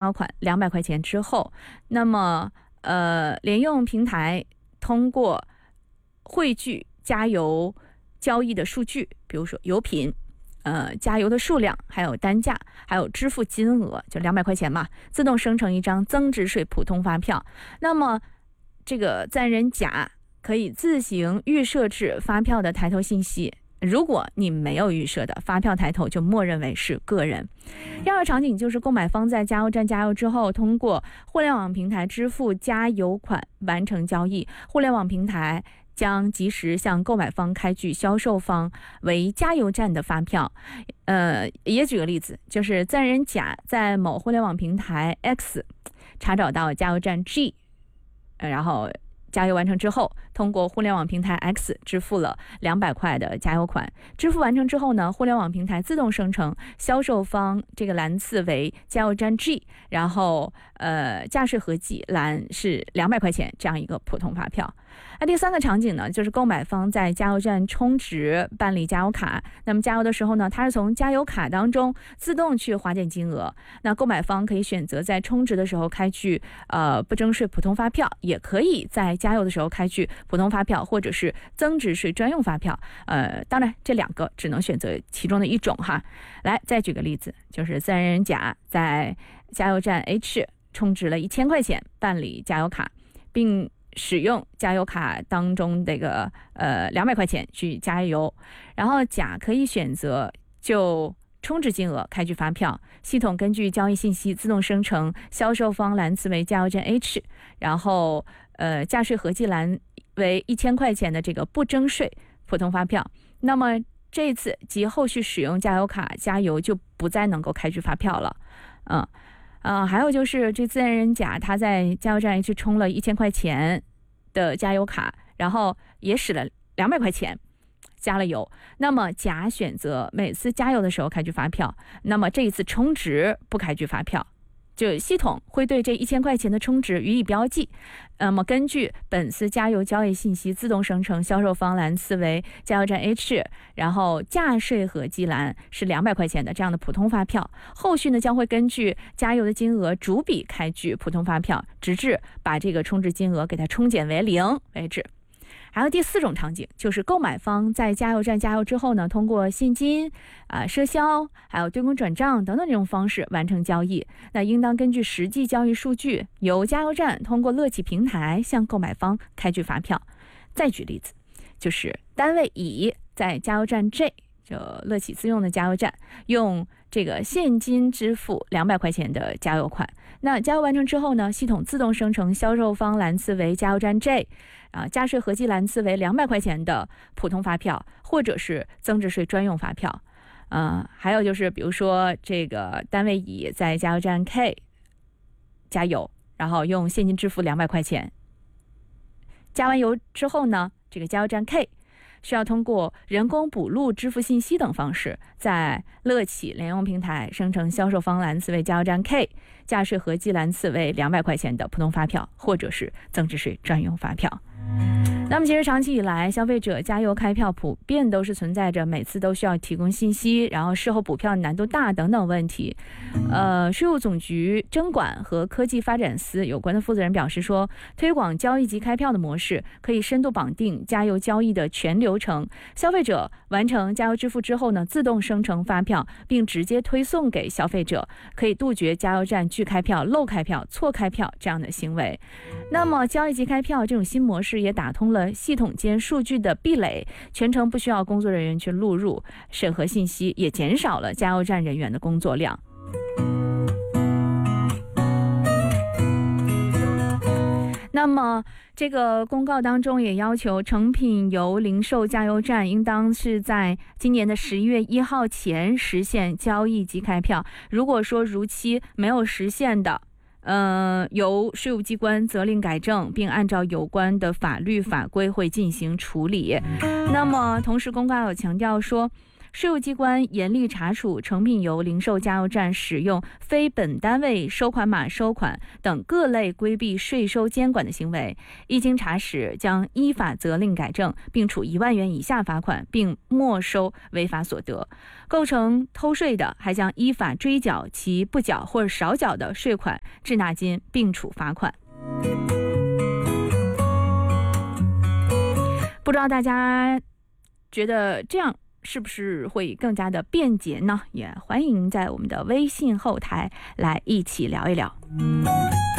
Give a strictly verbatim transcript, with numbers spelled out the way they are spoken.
油款两百块钱之后，那么呃，联用平台通过汇聚加油交易的数据，比如说油品、呃加油的数量，还有单价，还有支付金额，就两百块钱嘛，自动生成一张增值税普通发票。那么这个自然人甲可以自行预设置发票的抬头信息。如果你没有预设的，发票抬头就默认为是个人。第二个场景就是购买方在加油站加油之后，通过互联网平台支付加油款完成交易，互联网平台将及时向购买方开具销售方为加油站的发票。呃，也举个例子，就是自然人甲在某互联网平台 X 查找到加油站 G，呃、然后加油完成之后，通过互联网平台 X 支付了两百块的加油款。支付完成之后呢，互联网平台自动生成销售方这个栏次为加油站 G， 然后呃价税合计栏是两百块钱这样一个普通发票。那第三个场景呢，就是购买方在加油站充值办理加油卡，那么加油的时候呢，它是从加油卡当中自动去划减金额。那购买方可以选择在充值的时候开具呃不征税普通发票，也可以在加油的时候开具普通发票或者是增值税专用发票。呃，当然这两个只能选择其中的一种哈。来，再举个例子，就是自然人甲在加油站 H 充值了一千块钱办理加油卡，并使用加油卡当中这个呃两百块钱去加油，然后甲可以选择就充值金额开具发票，系统根据交易信息自动生成销售方栏次为加油站 H， 然后呃价税合计栏为一千块钱的这个不征税普通发票。那么这一次及后续使用加油卡加油就不再能够开具发票了。嗯。呃，还有就是这自然人甲他在加油站 H 充了一千块钱的加油卡，然后也使了两百块钱加了油。那么甲选择每次加油的时候开具发票，那么这一次充值不开具发票，就系统会对这一千块钱的充值予以标记。那么根据本次加油交易信息自动生成销售方栏次为加油站 H， 然后价税合计栏是两百块钱的这样的普通发票。后续呢将会根据加油的金额逐笔开具普通发票，直至把这个充值金额给它冲减为零为止。还有第四种场景，就是购买方在加油站加油之后呢，通过现金、啊、呃、赊销，还有对公转账等等这种方式完成交易。那应当根据实际交易数据，由加油站通过乐企平台向购买方开具发票。再举例子，就是单位乙在加油站 J， 就乐企自用的加油站，用这个现金支付两百块钱的加油款。那加油完成之后呢，系统自动生成销售方栏次为加油站 J， 啊，价税合计栏次为两百块钱的普通发票，或者是增值税专用发票。呃，还有就是比如说这个单位乙在加油站 K 加油，然后用现金支付两百块钱。加完油之后呢，这个加油站 K需要通过人工补录支付信息等方式，在乐企联用平台生成销售方栏次为加油站 K， 价税合计栏次为两百块钱的普通发票，或者是增值税专用发票。那么其实长期以来，消费者加油开票普遍都是存在着每次都需要提供信息，然后事后补票难度大等等问题。呃，税务总局征管和科技发展司有关的负责人表示说，推广交易及开票的模式，可以深度绑定加油交易的全流程。消费者完成加油支付之后呢，自动生成发票，并直接推送给消费者，可以杜绝加油站拒开票、漏开票、错开票这样的行为。那么交易及开票这种新模式也打通了系统间数据的壁垒，全程不需要工作人员去录入审核信息，也减少了加油站人员的工作量。那么这个公告当中也要求成品油零售加油站应当是在今年的十一月一号前实现交易及开票，如果说如期没有实现的，呃，由税务机关责令改正，并按照有关的法律法规会进行处理。那么同时公告有强调说， 税务机关严厉查处成品油零售加油站使用非本单位收款码收款等各类规避税收监管的行为，一经查实，将依法责令改正，并处一万元以下罚款，并没收违法所得。构成偷税的，还将依法追缴其不缴或者少缴的税款、滞纳金，并处罚款。不知道大家觉得这样是不是会更加的便捷呢？也欢迎在我们的微信后台来一起聊一聊。